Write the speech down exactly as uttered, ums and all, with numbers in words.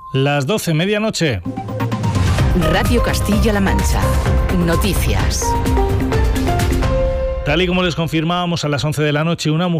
Las doce, medianoche. Radio Castilla-La Mancha. Noticias. Tal y como les confirmábamos a las once de la noche, una mujer